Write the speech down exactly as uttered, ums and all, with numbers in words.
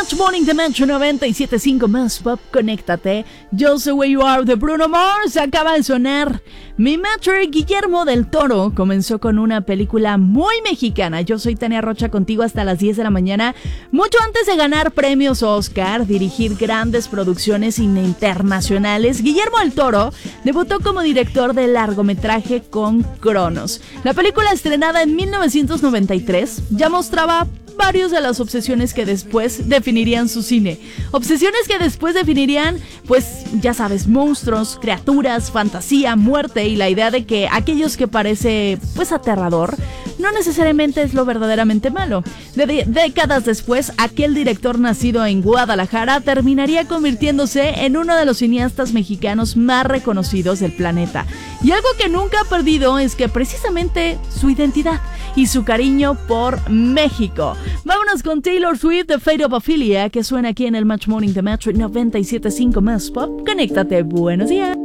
Match Morning de Metro noventa y siete punto cinco más Pop, conéctate. Just the Way You Are de Bruno Mars acaba de sonar. Mi Metro Guillermo del Toro comenzó con una película muy mexicana. Yo soy Tania Rocha, contigo hasta las diez de la mañana. Mucho antes de ganar premios Oscar, dirigir grandes producciones internacionales, Guillermo del Toro debutó como director de largometraje con Cronos. La película, estrenada en mil novecientos noventa y tres, ya mostraba varios de las obsesiones que después definirían su cine. Obsesiones que después definirían, pues, ya sabes, monstruos, criaturas, fantasía, muerte y la idea de que aquellos que parece, pues, aterrador, no necesariamente es lo verdaderamente malo. De- de- décadas después, aquel director nacido en Guadalajara terminaría convirtiéndose en uno de los cineastas mexicanos más reconocidos del planeta. Y algo que nunca ha perdido es que precisamente su identidad y su cariño por México. Vámonos con Taylor Swift, The Fate of Ophelia, que suena aquí en el Match Morning de Metro noventa y siete punto cinco más Pop. Conéctate, buenos días.